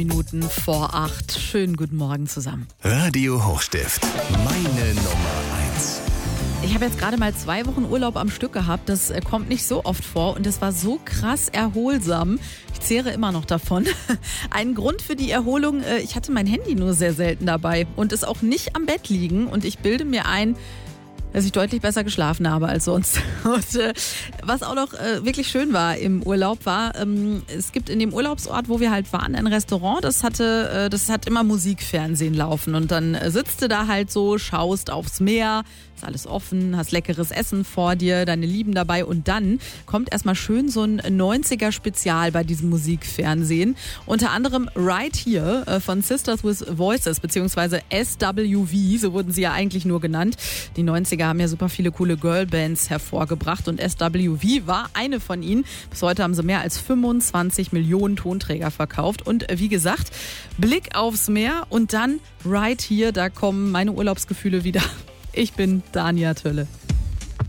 Minuten vor 8. Schönen guten Morgen zusammen. Radio Hochstift, meine Nummer 1. Ich habe jetzt gerade mal 2 Wochen Urlaub am Stück gehabt. Das kommt nicht so oft vor und es war so krass erholsam. Ich zehre immer noch davon. Ein Grund für die Erholung, ich hatte mein Handy nur sehr selten dabei und es auch nicht am Bett liegen. Und ich bilde mir ein, dass ich deutlich besser geschlafen habe als sonst. Und was auch noch wirklich schön war im Urlaub war, es gibt in dem Urlaubsort, wo wir halt waren, ein Restaurant, das hat immer Musikfernsehen laufen. Und dann sitzt du da halt so, schaust aufs Meer, ist alles offen, hast leckeres Essen vor dir, deine Lieben dabei. Und dann kommt erstmal schön so ein 90er-Spezial bei diesem Musikfernsehen. Unter anderem Right Here von Sisters with Voices, beziehungsweise SWV, so wurden sie ja eigentlich nur genannt. Die 90er haben ja super viele coole Girlbands hervorgebracht und SWV war eine von ihnen. Bis heute haben sie mehr als 25 Millionen Tonträger verkauft. Und wie gesagt, Blick aufs Meer und dann Right Here, da kommen meine Urlaubsgefühle wieder. Ich bin Dania Tölle.